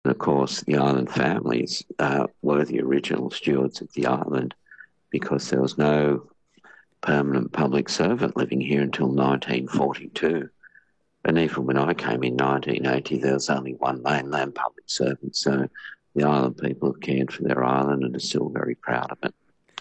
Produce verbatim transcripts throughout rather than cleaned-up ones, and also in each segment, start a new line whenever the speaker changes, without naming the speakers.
And of course, the island families uh, were the original stewards of the island because there was no permanent public servant living here until nineteen forty-two. And even when I came in nineteen eighty, there was only one mainland public servant. So the island people have cared for their island and are still very proud of it.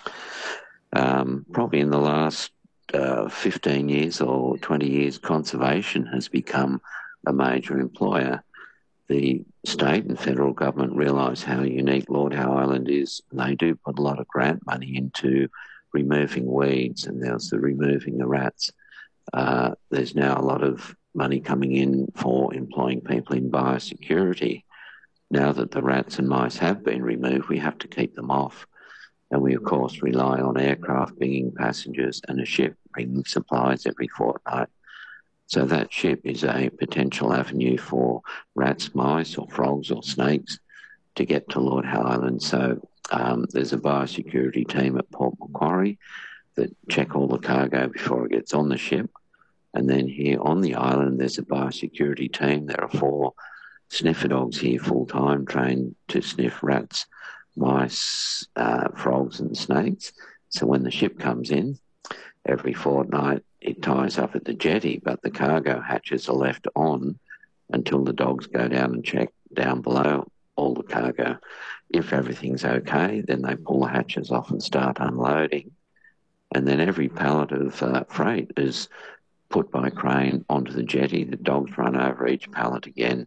Um, probably in the last uh, fifteen years or twenty years, conservation has become a major employer. The state and federal government realise how unique Lord Howe Island is. And they do put a lot of grant money into removing weeds, and there's the removing the rats. Uh, there's now a lot of money coming in for employing people in biosecurity. Now that the rats and mice have been removed, we have to keep them off. And we, of course, rely on aircraft bringing passengers and a ship bringing supplies every fortnight. So that ship is a potential avenue for rats, mice or frogs or snakes to get to Lord Howe Island. So um, there's a biosecurity team at Port Macquarie that check all the cargo before it gets on the ship. And then here on the island, there's a biosecurity team. There are four sniffer dogs here full-time trained to sniff rats, mice, uh, frogs and snakes. So when the ship comes in, every fortnight it ties up at the jetty, but the cargo hatches are left on until the dogs go down and check down below all the cargo. If everything's okay, then they pull the hatches off and start unloading. And then every pallet of uh, freight is put by crane onto the jetty. The dogs run over each pallet again.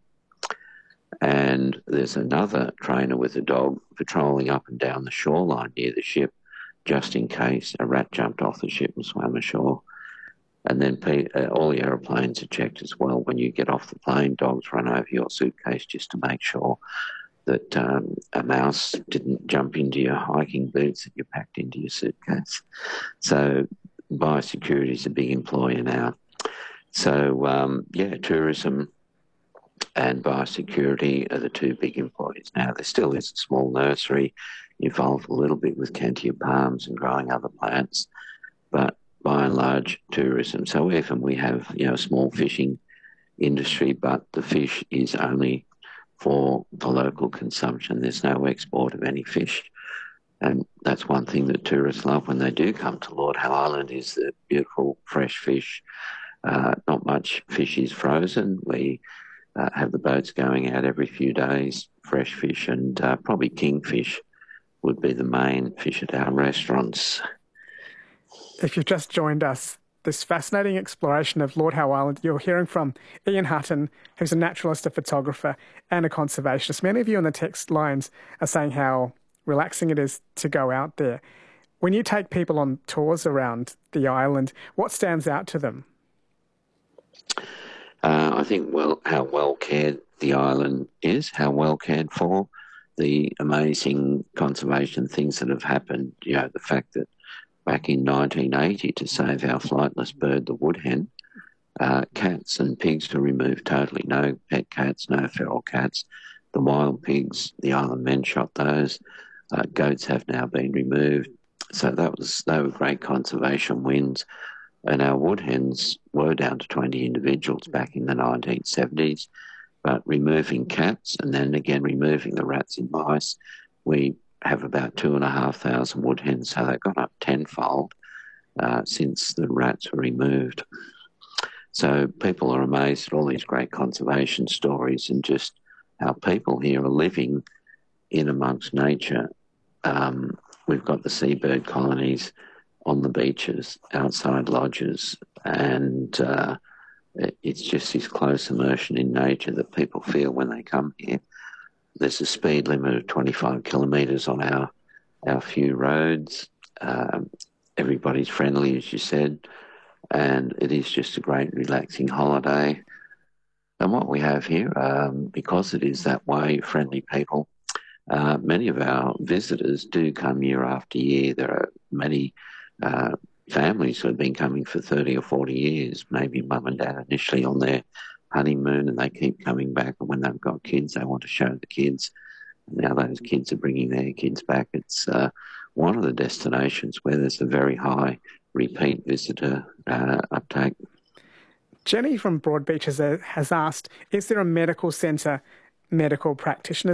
And there's another trainer with a dog patrolling up and down the shoreline near the ship, just in case a rat jumped off the ship and swam ashore. And then uh, all the aeroplanes are checked as well. When you get off the plane, dogs run over your suitcase just to make sure that um, a mouse didn't jump into your hiking boots that you packed into your suitcase. So biosecurity is a big employer now. So, um, yeah, tourism and biosecurity are the two big employers now. There still is a small nursery involved a little bit with Cantia palms and growing other plants, but by and large, tourism. So even we have, you know, a small fishing industry, but the fish is only for the local consumption. There's no export of any fish. And that's one thing that tourists love when they do come to Lord Howe Island is the beautiful fresh fish. Uh, not much fish is frozen. We uh, have the boats going out every few days, fresh fish, and uh, probably kingfish would be the main fish at our restaurants.
If you've just joined us, this fascinating exploration of Lord Howe Island, you're hearing from Ian Hutton, who's a naturalist, a photographer and a conservationist. Many of you on the text lines are saying how relaxing it is to go out there. When you take people on tours around the island, what stands out to them?
Uh, I think well how well cared the island is, how well cared for, the amazing conservation things that have happened. You know, the fact that back in nineteen eighty, to save our flightless bird, the woodhen, uh, cats and pigs were removed totally. No pet cats, no feral cats. The wild pigs, the island men shot those. Uh, goats have now been removed. So that was they were great conservation wins. And our woodhens were down to twenty individuals back in the nineteen seventies. But removing cats and then again removing the rats and mice, we have about two and a half thousand woodhens. So they've gone up tenfold uh, since the rats were removed. So people are amazed at all these great conservation stories and just how people here are living in amongst nature. Um, we've got the seabird colonies on the beaches, outside lodges, and uh, it, it's just this close immersion in nature that people feel when they come here. There's a speed limit of twenty-five kilometres on our, our few roads. Um, everybody's friendly, as you said, and it is just a great relaxing holiday. And what we have here, um, because it is that way, friendly people, uh, many of our visitors do come year after year. There are many uh, families who have been coming for thirty or forty years, maybe mum and dad initially on their honeymoon, and they keep coming back, and when they've got kids they want to show the kids. Now those kids are bringing their kids back. It's uh, one of the destinations where there's a very high repeat visitor uh, uptake.
Jenny from Broadbeach has, has asked, is there a medical centre medical practitioners